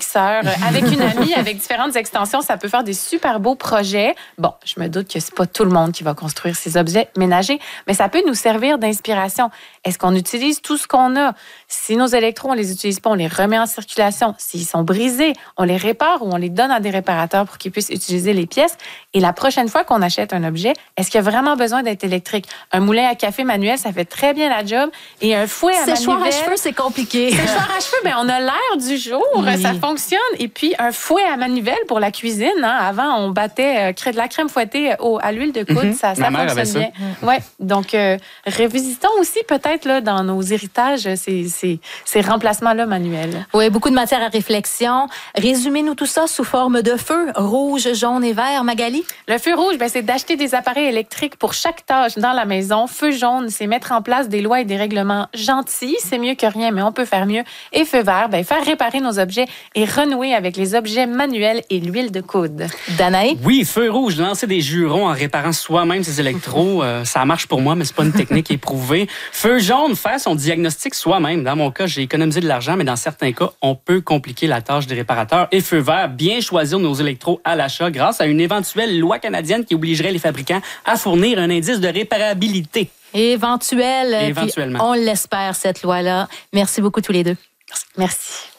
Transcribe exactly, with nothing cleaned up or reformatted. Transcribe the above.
sœur, avec une amie, avec différentes extensions, ça peut faire des super beaux projets. Bon, je me doute que c'est pas tout le monde qui va construire ces objets ménagers, mais ça peut nous servir d'inspiration. Est-ce qu'on utilise tout ce qu'on a? Si nos électros, on les utilise pas, on les remet en circulation. S'ils sont brisés, on les répare ou on les donne à des réparateurs pour qu'ils puissent utiliser les pièces. Et la prochaine fois qu'on achète un objet, est-ce qu'il y a vraiment besoin d'être électrique? Un moulin à café manuel, ça fait très bien la job. Et un fouet à Séchoir manivelle... à cheveux, c'est compliqué. Séchoir à cheveux, ben on a l'air du jour, oui. Ça fonctionne. Et puis, un fouet à manivelle pour la cuisine. Hein. Avant, on battait euh, de la crème fouettée au, à l'huile de coude. Mm-hmm. Ça, ça fonctionne bien. Mm-hmm. Ouais. Donc, euh, revisitons aussi peut-être là, dans nos héritages ces, ces, ces remplacements-là manuels. Oui, beaucoup de matière à réflexion. Résumez-nous tout ça sous forme de feu, rouge, jaune et vert. Magali? Le feu rouge, ben, c'est d'acheter des appareils électriques pour chaque tâche dans la maison. Feu jaune, c'est mettre en place des lois et des règlements gentils. C'est mieux que rien, mais on peut faire mieux. Et feu vert, ben, faire réparer nos objets et renouer avec les objets manuels et l'huile de coude. Danae? Oui, feu rouge, lancer des jurons en réparant soi-même ses électros. euh, ça marche pour moi, mais c'est pas une technique éprouvée. Feu jaune, faire son diagnostic soi-même. Dans mon cas, j'ai économisé de l'argent, mais dans certains cas, on peut compliquer la tâche des réparateurs. Et feu vert, bien choisir nos électros à l'achat grâce à une éventuelle loi canadienne qui obligerait les fabricants à fournir un indice de réparabilité. Éventuel. Éventuellement. Puis on l'espère, cette loi-là. Merci beaucoup tous les deux. Merci.